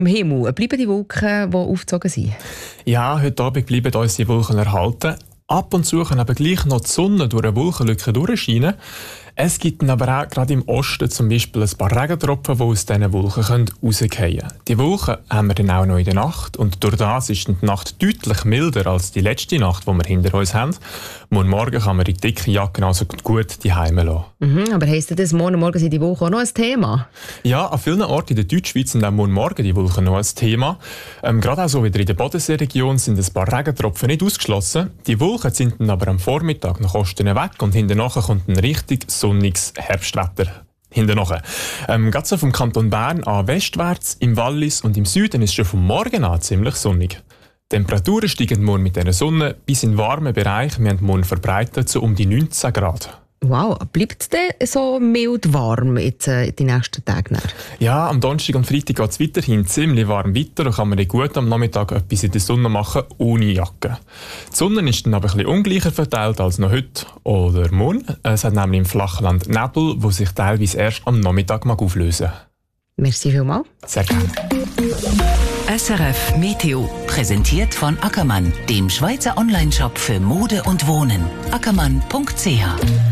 Im Himmel, bleiben die Wolken, die aufgezogen sind? Ja, heute Abend bleiben uns die Wolken erhalten. Ab und zu kann aber gleich noch die Sonne durch eine Wolkenlücke durchscheinen. Es gibt aber auch gerade im Osten zum Beispiel ein paar Regentropfen, die aus diesen Wolken rausfallen können. Die Wolken haben wir dann auch noch in der Nacht und durch das ist die Nacht deutlich milder als die letzte Nacht, die wir hinter uns haben. Morgen kann man die dicke Jacke also gut die Heime lassen. Aber heisst das, morgen sind die Wolken auch noch ein Thema? Ja, an vielen Orten in der Deutschschweiz sind auch morgen die Wolken noch ein Thema. Gerade auch so wieder in der Bodenseeregion sind ein paar Regentropfen nicht ausgeschlossen. Die Wolken sind dann aber am Vormittag nach Osten weg und hinterher kommt ein richtig sonniges Herbstwetter. Gerade so vom Kanton Bern an westwärts, im Wallis und im Süden ist schon vom Morgen an ziemlich sonnig. Die Temperaturen steigen morgen mit der Sonne bis in den warmen Bereich. Wir haben morgen verbreitet so um die 19 Grad. Wow, bleibt es denn so mild warm jetzt, die nächsten Tage? Ja, am Donnerstag und Freitag geht es weiterhin ziemlich warm weiter. Da kann man gut am Nachmittag etwas in der Sonne machen, ohne Jacke. Die Sonne ist dann aber ein bisschen ungleicher verteilt als noch heute oder morgen. Es hat nämlich im Flachland Nebel, der sich teilweise erst am Nachmittag auflösen mag. Merci vielmals. Sehr gerne. SRF Meteo, präsentiert von Ackermann, dem Schweizer Onlineshop für Mode und Wohnen. ackermann.ch